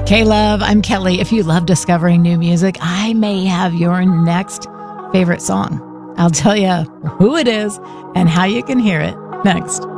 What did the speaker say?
K-Love, I'm Kelly. If you love discovering new music, I may have your next favorite song. I'll tell you who it is and how you can hear it next.